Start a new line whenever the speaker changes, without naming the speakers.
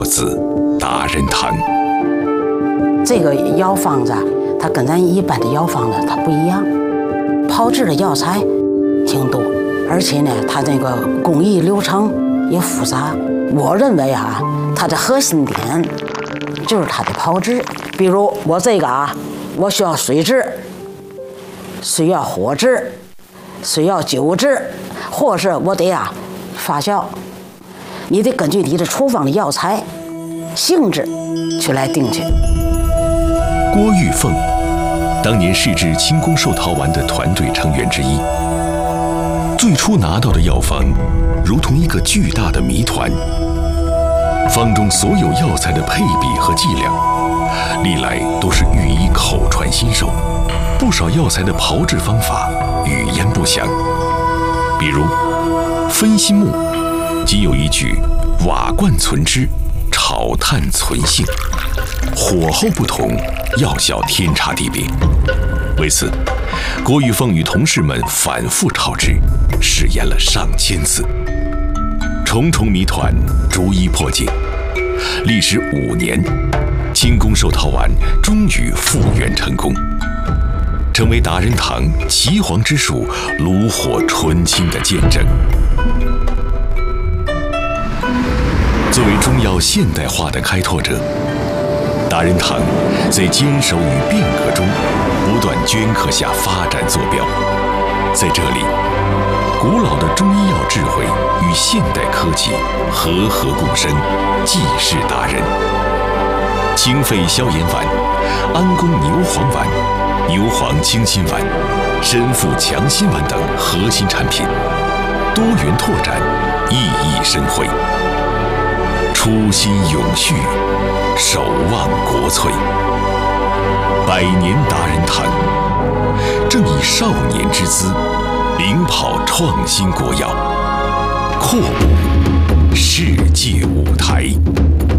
字达仁堂。
这个药方子，它跟咱一般的药方子它不一样，炮制的药材挺多，而且呢，它这个工艺流程也复杂。我认为啊，它的核心点就是它的炮制。比如我这个啊，我需要水制，需要火制，需要酒制，或是我得发酵。你得根据你的处方的药材性质去来定去。
郭玉凤，当年试制清宫寿桃丸的团队成员之一。最初拿到的药方，如同一个巨大的谜团，方中所有药材的配比和剂量，历来都是御医口传心授。不少药材的炮制方法语焉不详，比如分心木，即有一句“瓦罐存汁，炒炭存性”，火候不同，药效天差地别。为此，郭玉凤与同事们反复炒制，试验了上千次，重重谜团逐一破解。历时5年，清宫寿桃丸终于复原成功，成为达仁堂岐黄之术炉火纯青的见证。作为中药现代化的开拓者，达仁堂在坚守与变革中不断镌刻下发展坐标。在这里，古老的中医药智慧与现代科技和合共生，济世达人。清肺消炎丸、安宫牛黄丸、牛黄清心丸、参附强心丸等核心产品，多元拓展，熠熠生辉。初心永续，守望国粹。100年达仁堂，正以少年之姿，领跑创新国药，阔步世界舞台。